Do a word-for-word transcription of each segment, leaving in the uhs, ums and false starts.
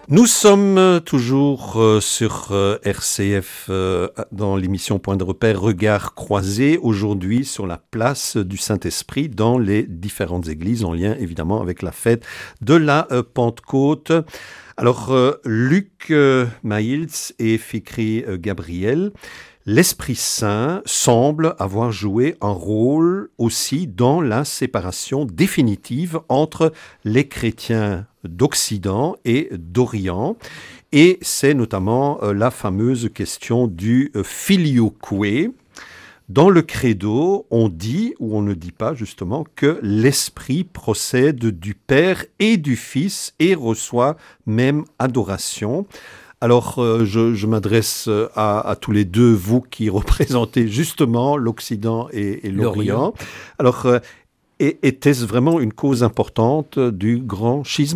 Nous sommes toujours euh, sur euh, R C F euh, dans l'émission Point de repère Regard croisé, aujourd'hui sur la place du Saint-Esprit dans les différentes églises, en lien évidemment avec la fête de la euh, Pentecôte. Alors euh, Luc euh, Maïls et Fikri euh, Gabriel, l'Esprit Saint semble avoir joué un rôle aussi dans la séparation définitive entre les chrétiens d'Occident et d'Orient. Et c'est notamment euh, la fameuse question du euh, filioque. Dans le credo, on dit, ou on ne dit pas justement, que l'Esprit procède du Père et du Fils et reçoit même adoration. Alors, euh, je, je m'adresse à, à tous les deux, vous qui représentez justement l'Occident et, et l'Orient. L'Orient. Alors, euh, et, était-ce vraiment une cause importante du grand schisme ?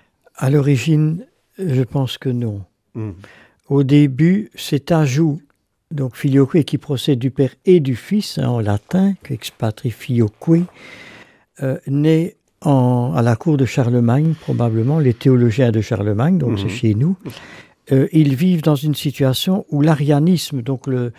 À l'origine, je pense que non. Mmh. Au début, cet ajout, donc filioque, qui procède du Père et du Fils, hein, en latin, ex patri filioque, euh, naît en, à la cour de Charlemagne, probablement, les théologiens de Charlemagne, donc mmh. c'est chez nous. Euh, ils vivent dans une situation où l'arianisme, donc le,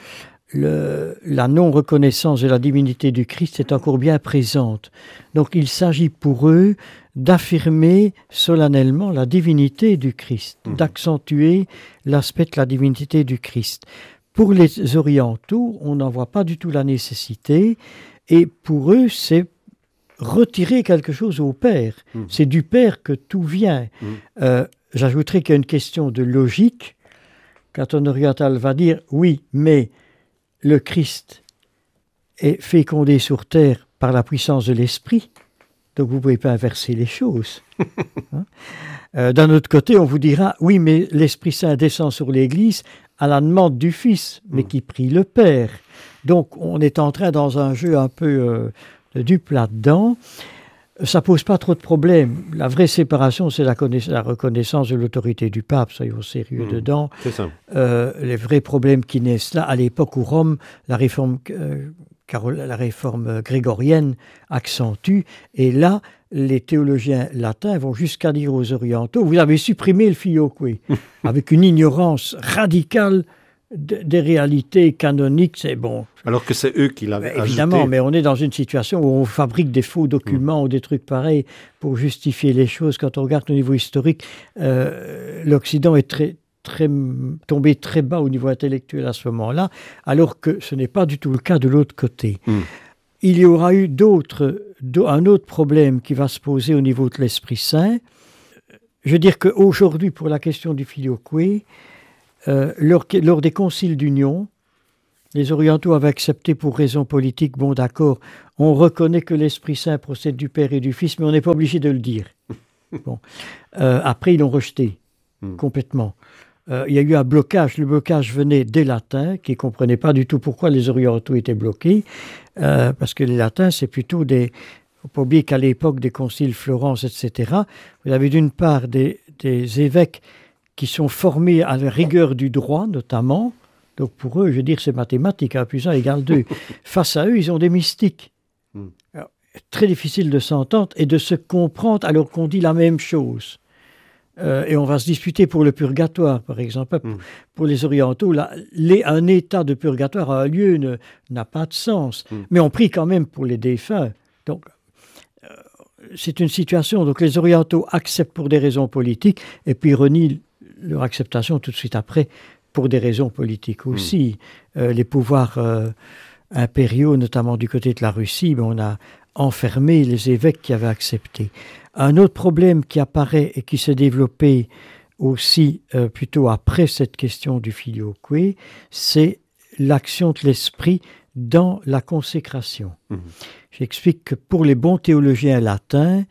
le, la non-reconnaissance de la divinité du Christ est encore bien présente. Donc il s'agit pour eux d'affirmer solennellement la divinité du Christ, mmh. d'accentuer l'aspect de la divinité du Christ. Pour les orientaux, on n'en voit pas du tout la nécessité, et pour eux, c'est retirer quelque chose au Père. Mmh. C'est du Père que tout vient. Mmh. Euh, J'ajouterais qu'il y a une question de logique. Quand un oriental va dire « oui, mais le Christ est fécondé sur terre par la puissance de l'Esprit », donc vous ne pouvez pas inverser les choses. hein euh, D'un autre côté, on vous dira « oui, mais l'Esprit Saint descend sur l'Église à la demande du Fils, mais qui prie le Père ». Donc on est en train, dans un jeu un peu euh, de dupe là-dedans. Ça ne pose pas trop de problèmes. La vraie séparation, c'est la, la reconnaissance de l'autorité du pape, soyons sérieux mmh, dedans. C'est ça. Euh, les vrais problèmes qui naissent là, à l'époque où Rome, la réforme, euh, Carole, la réforme grégorienne accentue, et là, les théologiens latins vont jusqu'à dire aux orientaux, vous avez supprimé le filioque, avec une ignorance radicale des réalités canoniques, c'est bon. Alors que c'est eux qui l'avaient ajouté. Évidemment, mais on est dans une situation où on fabrique des faux documents mmh. ou des trucs pareils pour justifier les choses. Quand on regarde au niveau historique, euh, l'Occident est très, très, tombé très bas au niveau intellectuel à ce moment-là, alors que ce n'est pas du tout le cas de l'autre côté. Mmh. Il y aura eu d'autres, un autre problème qui va se poser au niveau de l'Esprit Saint. Je veux dire qu'aujourd'hui, pour la question du filioque, Euh, lors, lors des conciles d'union, les orientaux avaient accepté pour raisons politiques, bon d'accord, on reconnaît que l'Esprit Saint procède du Père et du Fils, mais on n'est pas obligé de le dire. Bon. Euh, après, ils l'ont rejeté mm. complètement. Euh, il y a eu un blocage, le blocage venait des latins, qui ne comprenaient pas du tout pourquoi les orientaux étaient bloqués, euh, parce que les latins, c'est plutôt des... Il ne faut pas oublier qu'à l'époque des conciles Florence, et cetera, vous avez d'une part des, des évêques qui sont formés à la rigueur du droit, notamment. Donc pour eux, je veux dire, c'est mathématique, un plus un égale deux. Face à eux, ils ont des mystiques. Mm. Alors, très difficile de s'entendre et de se comprendre alors qu'on dit la même chose. Euh, et on va se disputer pour le purgatoire, par exemple. Mm. Pour les orientaux, là, les, un état de purgatoire à un lieu ne, n'a pas de sens. Mm. Mais on prie quand même pour les défunts. Donc, euh, c'est une situation. Donc les orientaux acceptent pour des raisons politiques et puis renient leur acceptation tout de suite après pour des raisons politiques aussi. Mmh. Euh, les pouvoirs euh, impériaux, notamment du côté de la Russie, ben on a enfermé les évêques qui avaient accepté. Un autre problème qui apparaît et qui s'est développé aussi euh, plutôt après cette question du filioque, c'est l'action de l'esprit dans la consécration. Mmh. J'explique que pour les bons théologiens latins,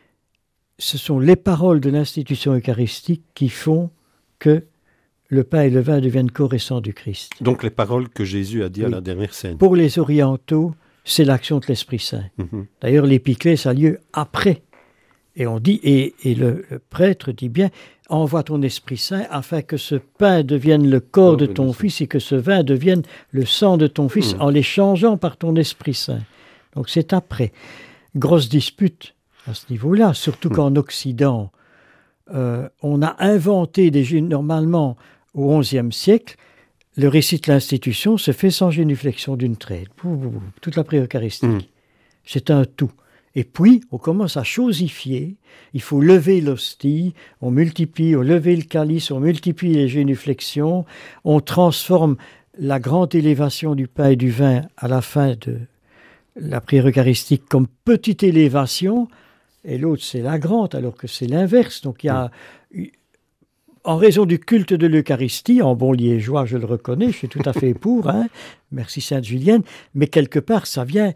ce sont les paroles de l'institution eucharistique qui font que le pain et le vin deviennent corps et sang du Christ. Donc les paroles que Jésus a dit oui. à la dernière scène. Pour les orientaux, c'est l'action de l'Esprit Saint. Mm-hmm. D'ailleurs, l'épiclèse ça a lieu après. Et on dit, et, et le, le prêtre dit bien, envoie ton Esprit Saint afin que ce pain devienne le corps oh, de ton Fils et que ce vin devienne le sang de ton Fils mm. en les changeant par ton Esprit Saint. Donc c'est après. Grosse dispute à ce niveau-là, surtout mmh. qu'en Occident, euh, on a inventé des génuflexions. Normalement, au onzième siècle, le récit de l'institution se fait sans génuflexion d'une traite. Toute la prière eucharistique. Mmh. C'est un tout. Et puis, on commence à chosifier. Il faut lever l'hostie, on multiplie, on lever le calice, on multiplie les génuflexions, on transforme la grande élévation du pain et du vin à la fin de la prière eucharistique comme petite élévation, et l'autre c'est la grande, alors que c'est l'inverse. Donc il y a, en raison du culte de l'Eucharistie, en bon liégeois, je le reconnais, je suis tout à fait pour, hein, merci Sainte Julienne, mais quelque part ça vient...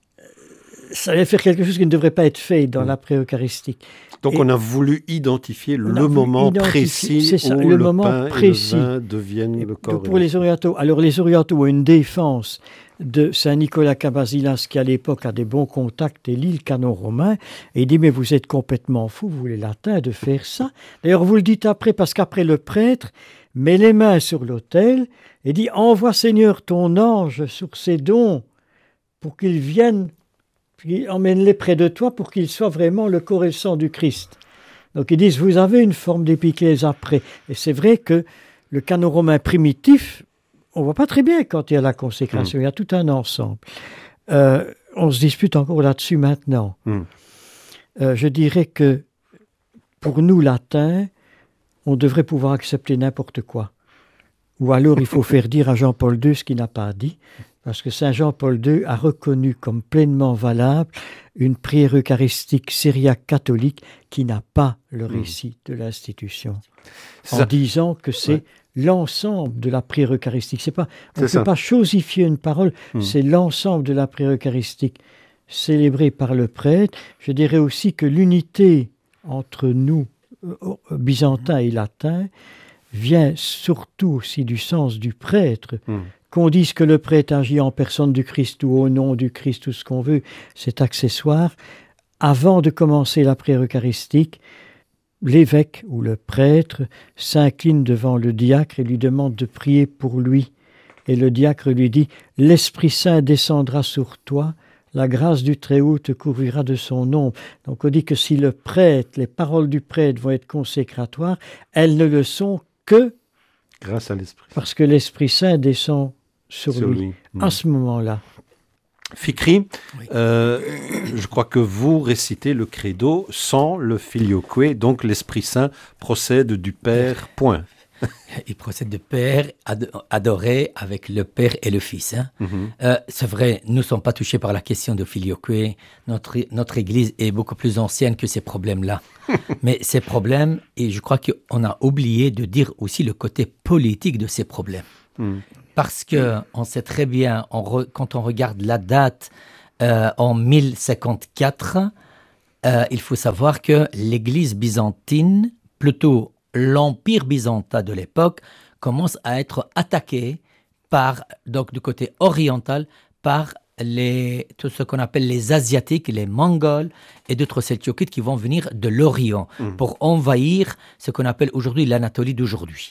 ça allait faire quelque chose qui ne devrait pas être fait dans mmh. la prière eucharistique. Donc et on a voulu identifier le voulu moment précis c'est ça, où le, le moment pain précis. et le vin deviennent et le corps. Pour les orientaux, alors les orientaux ont une défense de Saint Nicolas Cabasilas qui à l'époque a des bons contacts et lit le canon romain et il dit mais vous êtes complètement fou, vous les latins de faire ça. D'ailleurs vous le dites après parce qu'après le prêtre met les mains sur l'autel et dit envoie Seigneur ton ange sur ces dons pour qu'ils viennent. Puis emmène-les près de toi pour qu'ils soient vraiment le corps et le sang du Christ. Donc ils disent, vous avez une forme d'épiclèse après. Et c'est vrai que le canon romain primitif, on ne voit pas très bien quand il y a la consécration, mmh. il y a tout un ensemble. Euh, on se dispute encore là-dessus maintenant. Mmh. Euh, je dirais que pour nous, latins, on devrait pouvoir accepter n'importe quoi. Ou alors il faut faire dire à Jean-Paul deux ce qu'il n'a pas dit. Parce que Saint Jean-Paul deux a reconnu comme pleinement valable une prière eucharistique syriaque catholique qui n'a pas le récit mmh. de l'institution. C'est en ça. disant que c'est ouais. l'ensemble de la prière eucharistique. C'est pas, on ne peut pas chosifier une parole, mmh. c'est l'ensemble de la prière eucharistique célébrée par le prêtre. Je dirais aussi que l'unité entre nous, byzantins et latins, vient surtout aussi du sens du prêtre. Mmh. Qu'on dise que le prêtre agit en personne du Christ ou au nom du Christ, tout ce qu'on veut, c'est accessoire. Avant de commencer la prière eucharistique, l'évêque ou le prêtre s'incline devant le diacre et lui demande de prier pour lui. Et le diacre lui dit « L'Esprit Saint descendra sur toi, la grâce du Très-Haut te couvrira de son ombre. » Donc on dit que si le prêtre, les paroles du prêtre vont être consécratoires, elles ne le sont que grâce à l'Esprit. Parce que l'Esprit Saint descend sur, sur lui, lui. Mmh. à ce moment-là. Fikri, oui. euh, je crois que vous récitez le credo sans le filioque, donc l'Esprit Saint procède du Père, point. Il procède du Père ad- adoré avec le Père et le Fils. Hein. Mm-hmm. Euh, c'est vrai, nous ne sommes pas touchés par la question de filioque. Notre, notre Église est beaucoup plus ancienne que ces problèmes-là. Mais ces problèmes, et je crois qu'on a oublié de dire aussi le côté politique de ces problèmes. Mm. Parce qu'on sait très bien, on re, quand on regarde la date euh, en mille cinquante-quatre, euh, il faut savoir que l'Église byzantine, plutôt l'Empire byzantin de l'époque, commence à être attaqué par, donc du côté oriental, par les, tout ce qu'on appelle les Asiatiques, les Mongols et d'autres Seltchoukides qui vont venir de l'Orient mmh. pour envahir ce qu'on appelle aujourd'hui l'Anatolie d'aujourd'hui.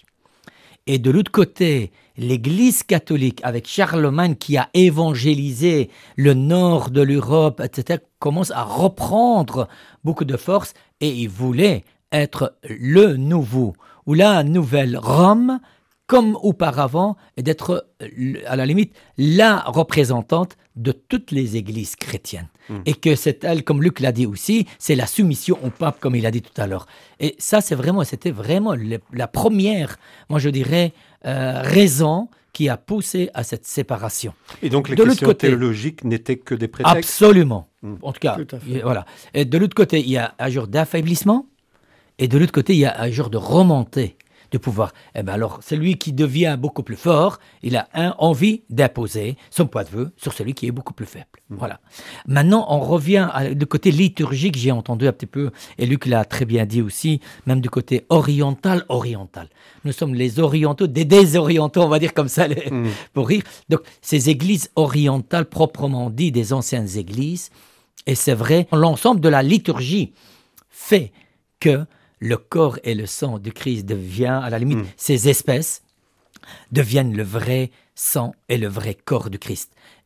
Et de l'autre côté, l'Église catholique, avec Charlemagne qui a évangélisé le nord de l'Europe, et cetera, commence à reprendre beaucoup de force et il voulait être le nouveau ou la nouvelle Rome, comme auparavant, et d'être à la limite la représentante de toutes les églises chrétiennes. Mmh. Et que c'est elle, comme Luc l'a dit aussi, c'est la soumission au pape, comme il a dit tout à l'heure. Et ça, c'est vraiment, c'était vraiment le, la première, moi je dirais, euh, raison qui a poussé à cette séparation. Et donc les de questions côté, théologiques n'étaient que des prétextes? Absolument. Mmh. En tout cas, tout voilà. Et de l'autre côté, il y a un genre d'affaiblissement, et de l'autre côté, il y a un genre de remontée de pouvoir. Eh ben alors, celui qui devient beaucoup plus fort, il a un, envie d'imposer son point de vue sur celui qui est beaucoup plus faible. Mmh. Voilà. Maintenant, on revient à, du côté liturgique, j'ai entendu un petit peu, et Luc l'a très bien dit aussi, même du côté oriental, oriental. Nous sommes les orientaux, des désorientaux, on va dire comme ça, les, mmh. pour rire. Donc, ces églises orientales, proprement dit, des anciennes églises, et c'est vrai, l'ensemble de la liturgie fait que le corps et le sang du Christ deviennent, à la limite, mmh. ces espèces deviennent le vrai sang et le vrai corps du Christ.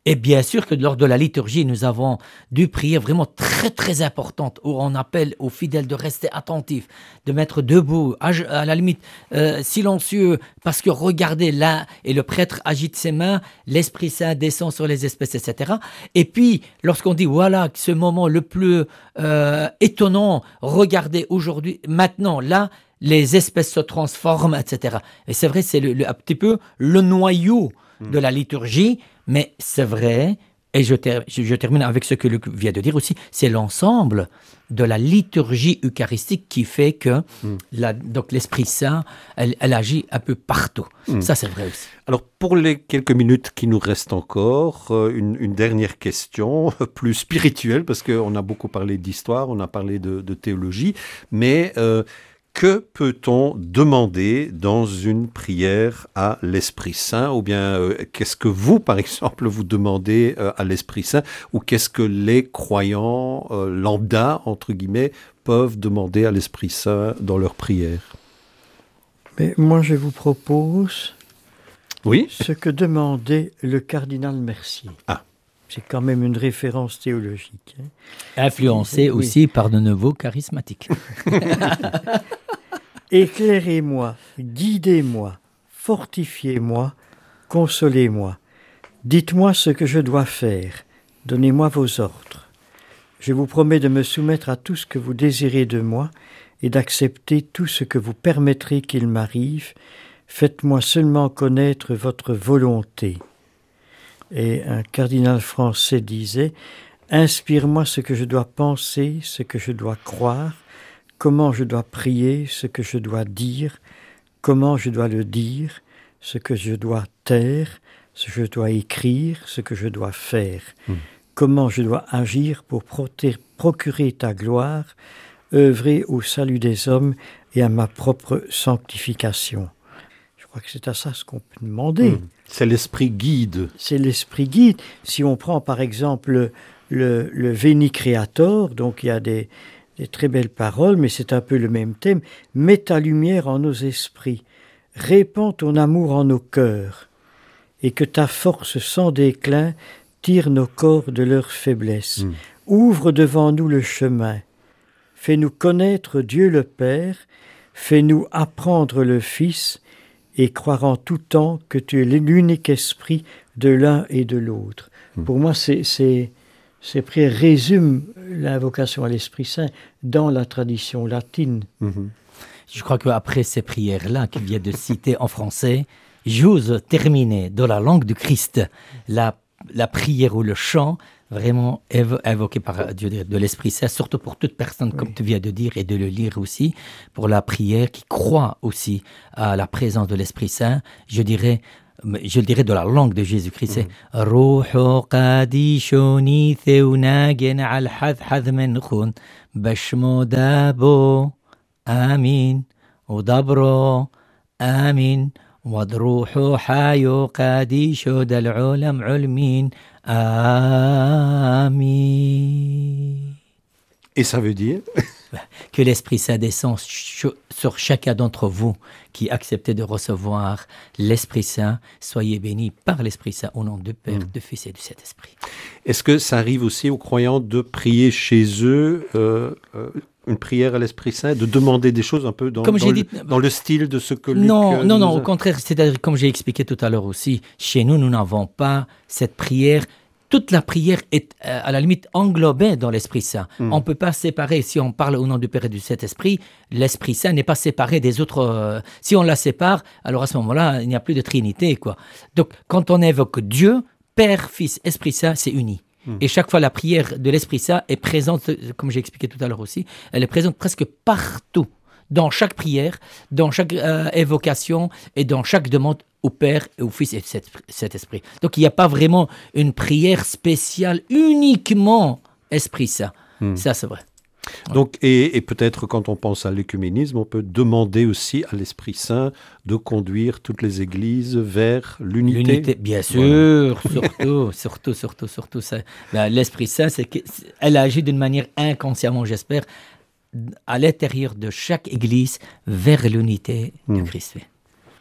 Et bien sûr que lors de la liturgie, nous avons deux prières vraiment très très importantes où on appelle aux fidèles de rester attentifs, de mettre debout, à, à la limite euh, silencieux, parce que regardez là, et le prêtre agite ses mains, l'Esprit Saint descend sur les espèces, et cetera. Et puis, lorsqu'on dit voilà, ce moment le plus euh, étonnant, regardez aujourd'hui, maintenant, là, les espèces se transforment, et cetera. Et c'est vrai, c'est le, le, un petit peu le noyau de la liturgie, mais c'est vrai, et je, ter- je termine avec ce que Luc vient de dire aussi, c'est l'ensemble de la liturgie eucharistique qui fait que mm. la, donc l'Esprit Saint, elle, elle agit un peu partout. Mm. Ça, c'est vrai aussi. Alors, pour les quelques minutes qui nous restent encore, euh, une, une dernière question, plus spirituelle, parce qu'on a beaucoup parlé d'histoire, on a parlé de, de théologie, mais... Euh, que peut-on demander dans une prière à l'Esprit Saint? Ou bien, euh, qu'est-ce que vous, par exemple, vous demandez euh, à l'Esprit Saint? Ou qu'est-ce que les croyants euh, lambda, entre guillemets, peuvent demander à l'Esprit Saint dans leur prière? Mais moi, je vous propose oui? ce que demandait le cardinal Mercier. Ah. C'est quand même une référence théologique. Hein. Influencé oui. aussi par de nouveaux charismatiques. Éclairez-moi, guidez-moi, fortifiez-moi, consolez-moi. Dites-moi ce que je dois faire, donnez-moi vos ordres. Je vous promets de me soumettre à tout ce que vous désirez de moi et d'accepter tout ce que vous permettrez qu'il m'arrive. Faites-moi seulement connaître votre volonté. Et un cardinal français disait « Inspire-moi ce que je dois penser, ce que je dois croire, comment je dois prier, ce que je dois dire, comment je dois le dire, ce que je dois taire, ce que je dois écrire, ce que je dois faire, mmh. comment je dois agir pour proté- procurer ta gloire, œuvrer au salut des hommes et à ma propre sanctification. » Je crois que c'est à ça ce qu'on peut demander. Mmh. C'est l'esprit guide. C'est l'esprit guide. Si on prend par exemple le, le Veni Creator, donc il y a des, des très belles paroles, mais c'est un peu le même thème. Mets ta lumière en nos esprits, répands ton amour en nos cœurs, et que ta force sans déclin tire nos corps de leur faiblesse. Mmh. Ouvre devant nous le chemin, fais-nous connaître Dieu le Père, fais-nous apprendre le Fils, et croire en tout temps que tu es l'unique esprit de l'un et de l'autre. Mmh. Pour moi, c'est, c'est, ces prières résument l'invocation à l'Esprit Saint dans la tradition latine. Mmh. Je crois qu'après ces prières-là qu'il vient de citer en français, j'ose terminer dans la langue du Christ la, la prière ou le chant vraiment évo- invoqué par Dieu de l'Esprit Saint, surtout pour toute personne, oui. comme tu viens de dire, et de le lire aussi, pour la prière qui croit aussi à la présence de l'Esprit Saint, je dirais, je le dirais de la langue de Jésus-Christ, c'est Ruhu qadishoni theunagen al hadh hadh men khun bashmo dabo amin udabro amin wadruhu hayo qadisho dal ulam ulmin Amen. Et ça veut dire que l'Esprit Saint descend ch- sur chacun d'entre vous qui acceptez de recevoir l'Esprit Saint. Soyez bénis par l'Esprit Saint au nom du Père, mmh. du Fils et du Saint-Esprit. Est-ce que ça arrive aussi aux croyants de prier chez eux euh, euh, une prière à l'Esprit Saint, de demander des choses un peu dans, comme dans, j'ai le, dit, dans le style de ce que non, Luc... Non, non, a... au contraire, c'est-à-dire, comme j'ai expliqué tout à l'heure aussi, chez nous, nous n'avons pas cette prière. Toute la prière est, euh, à la limite, englobée dans l'Esprit Saint. Mm. On ne peut pas séparer, si on parle au nom du Père et du Saint-Esprit, l'Esprit Saint n'est pas séparé des autres... Euh, si on la sépare, alors à ce moment-là, il n'y a plus de Trinité, quoi. Donc, quand on évoque Dieu, Père, Fils, Esprit Saint, c'est uni. Mm. Et chaque fois, la prière de l'Esprit Saint est présente, comme j'ai expliqué tout à l'heure aussi, elle est présente presque partout, dans chaque prière, dans chaque euh, évocation et dans chaque demande au Père et au Fils et cet Esprit. Donc, il n'y a pas vraiment une prière spéciale uniquement Esprit Saint. Mm. Ça, c'est vrai. Donc, et, et peut-être quand on pense à l'écuménisme, on peut demander aussi à l'Esprit Saint de conduire toutes les églises vers l'unité. L'unité, bien sûr, voilà. surtout, surtout, surtout, surtout. Ça. Ben, L'Esprit Saint, c'est qu'elle agit d'une manière inconsciemment, j'espère, à l'intérieur de chaque église vers l'unité mmh. du Christ.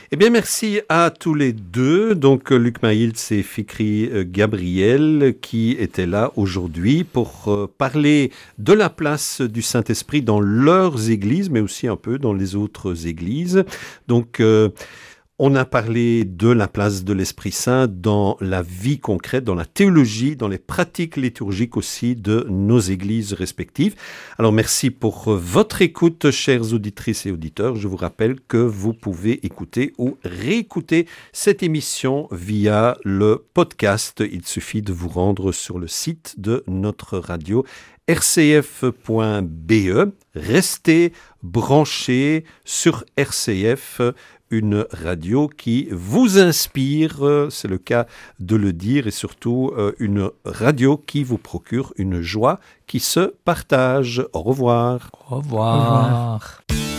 Eh bien, merci à tous les deux. Donc, Luc Maïltz et Fikri Gabriel qui étaient là aujourd'hui pour parler de la place du Saint-Esprit dans leurs églises, mais aussi un peu dans les autres églises. Donc, euh, on a parlé de la place de l'Esprit Saint dans la vie concrète, dans la théologie, dans les pratiques liturgiques aussi de nos églises respectives. Alors merci pour votre écoute, chères auditrices et auditeurs. Je vous rappelle que vous pouvez écouter ou réécouter cette émission via le podcast. Il suffit de vous rendre sur le site de notre radio r c f point b e. Restez branchés sur R C F, une radio qui vous inspire, c'est le cas de le dire, et surtout une radio qui vous procure une joie qui se partage. Au revoir. Au revoir. Au revoir.